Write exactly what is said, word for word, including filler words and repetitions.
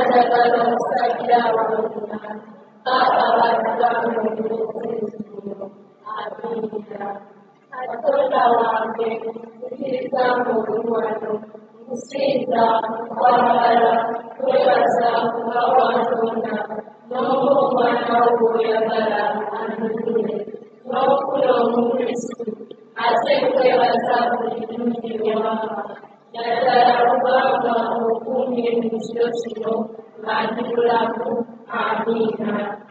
kusabira wabona baba batugamu Kristo. Amina. Katonda wange ukiriza mu luwano kusinza kwagala kwebaza kuba watonda n'omwana w'oyagala anunule n'okula omukristu ate kwebaza buli lundi lwama naddala kubanga okumye mu kiro kino ng'andibulamu. Amina.